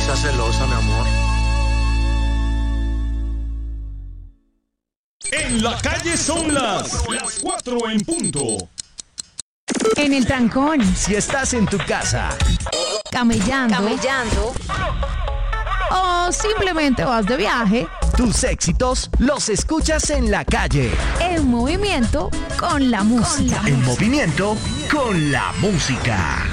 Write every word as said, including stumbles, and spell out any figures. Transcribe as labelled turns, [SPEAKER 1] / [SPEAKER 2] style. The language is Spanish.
[SPEAKER 1] seas celosa, mi amor.
[SPEAKER 2] En la calle son las, las cuatro en punto.
[SPEAKER 3] En el trancón.
[SPEAKER 4] Si estás en tu casa,
[SPEAKER 3] Camellando.
[SPEAKER 5] Camellando.
[SPEAKER 3] O simplemente vas de viaje.
[SPEAKER 4] tus éxitos los escuchas en la calle.
[SPEAKER 3] En movimiento con la música.
[SPEAKER 4] En movimiento con la música.